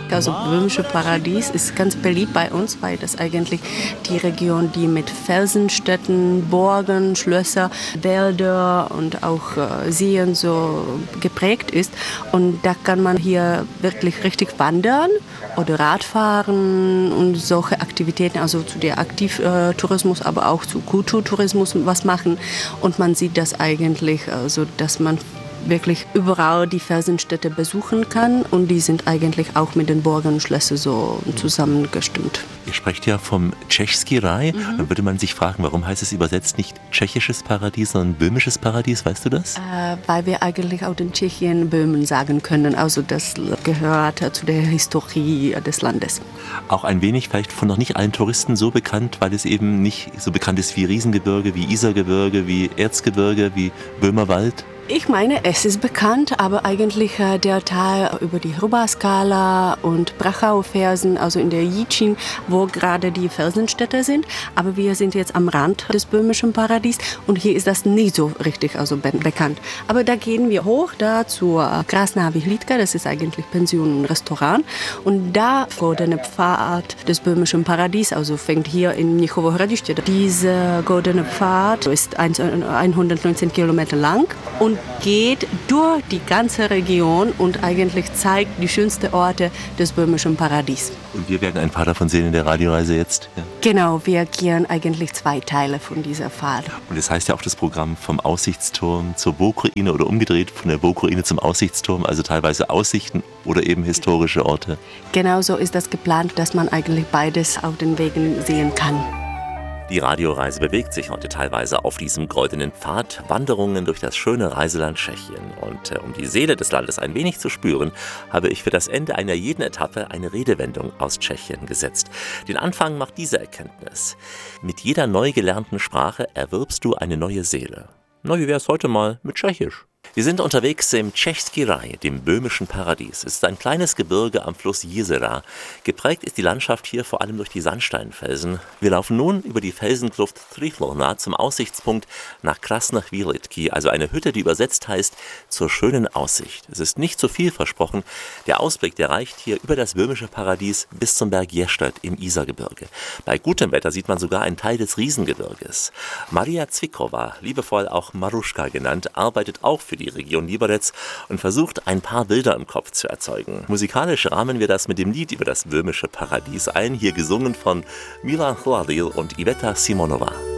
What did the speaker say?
Also Böhmische Paradies ist ganz beliebt bei uns, weil das eigentlich die Region, die mit Felsenstädten, Burgen, Schlösser, Wälder und auch Seen so geprägt ist. Und da kann man hier wirklich richtig wandern oder Radfahren und solche Aktivitäten, also zu der Aktivtourismus, aber auch zu Kulturtourismus was machen. Und man sieht das eigentlich, also dass man wirklich überall die Felsenstädte besuchen kann und die sind eigentlich auch mit den Burgen und Schlössern so zusammengestimmt. Ihr sprecht ja vom Tschechský Raj. Dann würde man sich fragen, warum heißt es übersetzt nicht tschechisches Paradies, sondern böhmisches Paradies, weißt du das? Weil wir eigentlich auch in Tschechien Böhmen sagen können, also das gehört zu der Historie des Landes. Auch ein wenig vielleicht von noch nicht allen Touristen so bekannt, weil es eben nicht so bekannt ist wie Riesengebirge, wie Isargebirge, wie Erzgebirge, wie Böhmerwald. Ich meine, es ist bekannt, aber eigentlich der Teil über die Hruba-Skala und Brachau-Felsen, also in der Jičín, wo gerade die Felsenstädte sind. Aber wir sind jetzt am Rand des böhmischen Paradies und hier ist das nicht so richtig bekannt. Aber da gehen wir hoch, da zur Krasná Vyhlídka, das ist eigentlich Pension und Restaurant. Und da goldene Pfad des böhmischen Paradies, also fängt hier in Mnichovo Hradiště. Dieser goldene Pfad ist 119 Kilometer lang und geht durch die ganze Region und eigentlich zeigt die schönsten Orte des böhmischen Paradies. Und wir werden ein paar davon sehen in der Radioreise jetzt. Ja. Genau, wir gehen eigentlich 2 Teile von dieser Fahrt. Und das heißt ja auch das Programm vom Aussichtsturm zur Burgruine oder umgedreht von der Burgruine zum Aussichtsturm, also teilweise Aussichten oder eben historische Orte. Genau so ist das geplant, dass man eigentlich beides auf den Wegen sehen kann. Die Radioreise bewegt sich heute teilweise auf diesem goldenen Pfad, Wanderungen durch das schöne Reiseland Tschechien. Und um die Seele des Landes ein wenig zu spüren, habe ich für das Ende einer jeden Etappe eine Redewendung aus Tschechien gesetzt. Den Anfang macht diese Erkenntnis: Mit jeder neu gelernten Sprache erwirbst du eine neue Seele. Na, wie wär's heute mal mit Tschechisch? Wir sind unterwegs im Tschechský Raj, dem böhmischen Paradies. Es ist ein kleines Gebirge am Fluss Jizera. Geprägt ist die Landschaft hier vor allem durch die Sandsteinfelsen. Wir laufen nun über die Felsenkluft Trichlorna zum Aussichtspunkt nach Krasná Vyhlídky, also eine Hütte, die übersetzt heißt zur schönen Aussicht. Es ist nicht zu viel versprochen. Der Ausblick, der reicht hier über das böhmische Paradies bis zum Berg Ještěd im Isargebirge. Bei gutem Wetter sieht man sogar einen Teil des Riesengebirges. Maria Zwickova, liebevoll auch Maruška genannt, arbeitet auch für die Region Liberec und versucht, ein paar Bilder im Kopf zu erzeugen. Musikalisch rahmen wir das mit dem Lied über das böhmische Paradies ein, hier gesungen von Milan Hladil und Iveta Simonova.